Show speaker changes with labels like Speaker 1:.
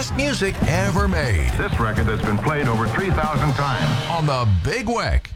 Speaker 1: best music ever made
Speaker 2: This record has been played over 3,000 times.
Speaker 1: on the Big Weck.